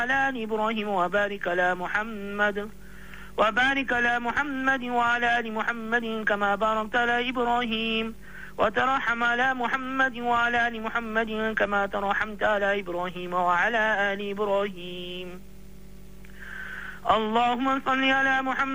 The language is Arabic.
وعلى آل إبراهيم وبارك على محمد وعلى آل محمد كما باركت على إبراهيم وترحم على محمد وعلى آل محمد كما ترحمت على إبراهيم وعلى آل إبراهيم. اللهم صل على محمد